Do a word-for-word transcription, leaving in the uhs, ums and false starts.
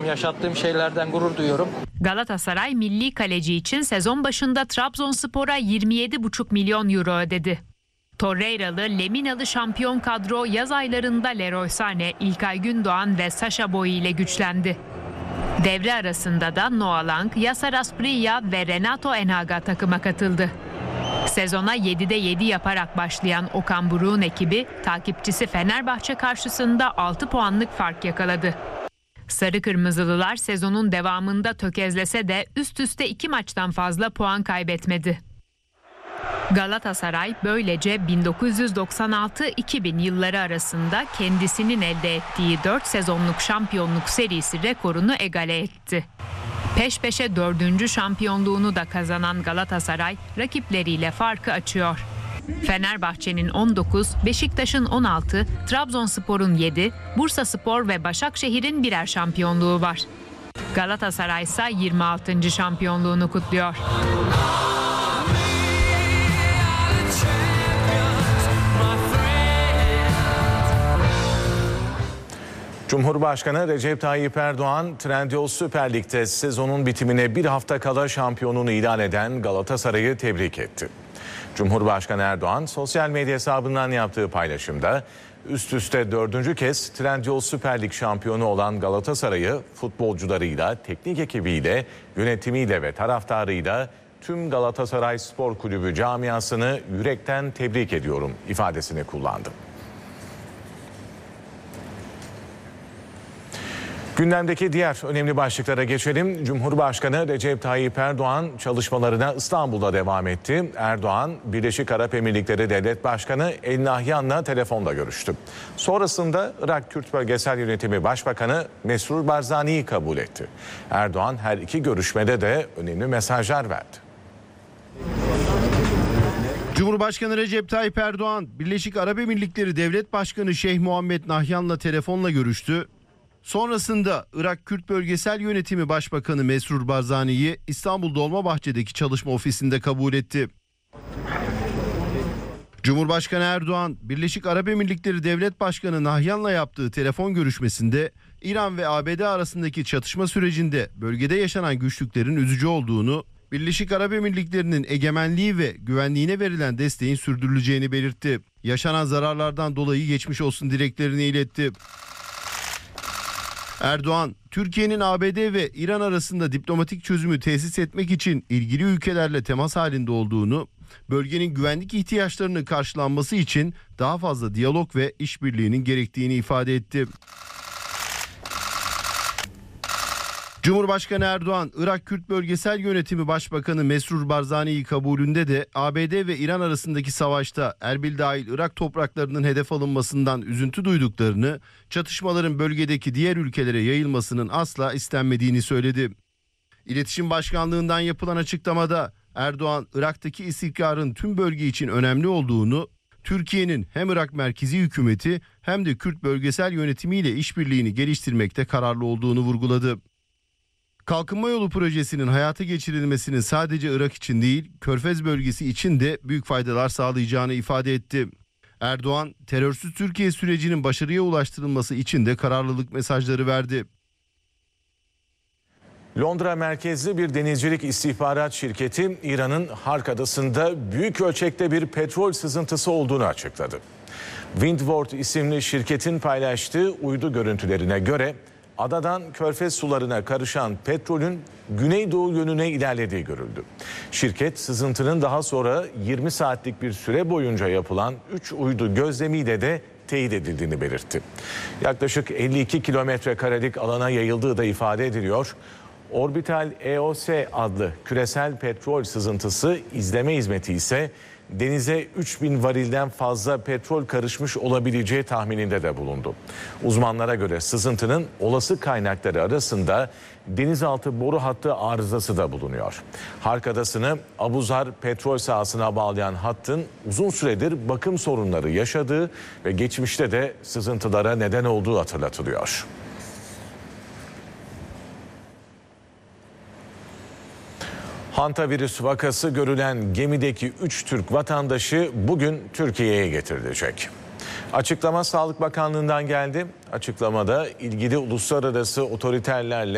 yaşattığım şeylerden gurur duyuyorum. Galatasaray milli kaleci için sezon başında Trabzonspor'a yirmi yedi buçuk milyon euro ödedi. Torreiralı, Leminalı şampiyon kadro yaz aylarında Leroy Sané, İlkay Gündoğan ve Sacha Boey ile güçlendi. Devre arasında da Noah Lang, Yasser Asprilla ve Renato Enhaga takıma katıldı. Sezona yedide yedi yaparak başlayan Okan Buruk'un ekibi takipçisi Fenerbahçe karşısında altı puanlık fark yakaladı. Sarı Kırmızılılar sezonun devamında tökezlese de üst üste iki maçtan fazla puan kaybetmedi. Galatasaray böylece bin dokuz yüz doksan altı iki bin yılları arasında kendisinin elde ettiği dört sezonluk şampiyonluk serisi rekorunu egale etti. Peş peşe dördüncü şampiyonluğunu da kazanan Galatasaray rakipleriyle farkı açıyor. Fenerbahçe'nin on dokuz, Beşiktaş'ın on altı, Trabzonspor'un yedi, Bursaspor ve Başakşehir'in birer şampiyonluğu var. Galatasaray ise yirmi altıncı şampiyonluğunu kutluyor. Cumhurbaşkanı Recep Tayyip Erdoğan, Trendyol Süper Lig'de sezonun bitimine bir hafta kala şampiyonluğunu ilan eden Galatasaray'ı tebrik etti. Cumhurbaşkanı Erdoğan sosyal medya hesabından yaptığı paylaşımda üst üste dördüncü kez Trendyol Süper Lig şampiyonu olan Galatasaray'ı futbolcularıyla, teknik ekibiyle, yönetimiyle ve taraftarıyla tüm Galatasaray Spor Kulübü camiasını yürekten tebrik ediyorum ifadesini kullandı. Gündemdeki diğer önemli başlıklara geçelim. Cumhurbaşkanı Recep Tayyip Erdoğan çalışmalarına İstanbul'da devam etti. Erdoğan, Birleşik Arap Emirlikleri Devlet Başkanı El Nahyan'la telefonda görüştü. Sonrasında Irak Kürt Bölgesel Yönetimi Başbakanı Mesrur Barzani'yi kabul etti. Erdoğan her iki görüşmede de önemli mesajlar verdi. Cumhurbaşkanı Recep Tayyip Erdoğan, Birleşik Arap Emirlikleri Devlet Başkanı Şeyh Muhammed Nahyan'la telefonla görüştü. Sonrasında Irak Kürt Bölgesel Yönetimi Başbakanı Mesrur Barzani'yi İstanbul Dolmabahçe'deki çalışma ofisinde kabul etti. Cumhurbaşkanı Erdoğan, Birleşik Arap Emirlikleri Devlet Başkanı Nahyan'la yaptığı telefon görüşmesinde İran ve A B D arasındaki çatışma sürecinde bölgede yaşanan güçlüklerin üzücü olduğunu, Birleşik Arap Emirlikleri'nin egemenliği ve güvenliğine verilen desteğin sürdürüleceğini belirtti. Yaşanan zararlardan dolayı geçmiş olsun dileklerini iletti. Erdoğan, Türkiye'nin A B D ve İran arasında diplomatik çözümü tesis etmek için ilgili ülkelerle temas halinde olduğunu, bölgenin güvenlik ihtiyaçlarının karşılanması için daha fazla diyalog ve işbirliğinin gerektiğini ifade etti. Cumhurbaşkanı Erdoğan, Irak Kürt Bölgesel Yönetimi Başbakanı Mesrur Barzani'yi kabulünde de A B D ve İran arasındaki savaşta Erbil dahil Irak topraklarının hedef alınmasından üzüntü duyduklarını, çatışmaların bölgedeki diğer ülkelere yayılmasının asla istenmediğini söyledi. İletişim Başkanlığı'ndan yapılan açıklamada Erdoğan, Irak'taki istikrarın tüm bölge için önemli olduğunu, Türkiye'nin hem Irak merkezi hükümeti hem de Kürt bölgesel yönetimiyle işbirliğini geliştirmekte kararlı olduğunu vurguladı. Kalkınma Yolu projesinin hayata geçirilmesinin sadece Irak için değil, Körfez bölgesi için de büyük faydalar sağlayacağını ifade etti. Erdoğan, terörsüz Türkiye sürecinin başarıya ulaştırılması için de kararlılık mesajları verdi. Londra merkezli bir denizcilik istihbarat şirketi İran'ın Hark Adası'nda büyük ölçekte bir petrol sızıntısı olduğunu açıkladı. Windward isimli şirketin paylaştığı uydu görüntülerine göre adadan Körfez sularına karışan petrolün güneydoğu yönüne ilerlediği görüldü. Şirket sızıntının daha sonra yirmi saatlik bir süre boyunca yapılan üç uydu gözlemiyle de teyit edildiğini belirtti. Yaklaşık elli iki kilometre karelik alana yayıldığı da ifade ediliyor. Orbital E O S adlı küresel petrol sızıntısı izleme hizmeti ise denize üç bin varilden fazla petrol karışmış olabileceği tahmininde de bulundu. Uzmanlara göre sızıntının olası kaynakları arasında denizaltı boru hattı arızası da bulunuyor. Hark Adası'nı Abuzar petrol sahasına bağlayan hattın uzun süredir bakım sorunları yaşadığı ve geçmişte de sızıntılara neden olduğu hatırlatılıyor. Hantavirüs vakası görülen gemideki üç Türk vatandaşı bugün Türkiye'ye getirilecek. Açıklama Sağlık Bakanlığı'ndan geldi. Açıklamada ilgili uluslararası otoriterlerle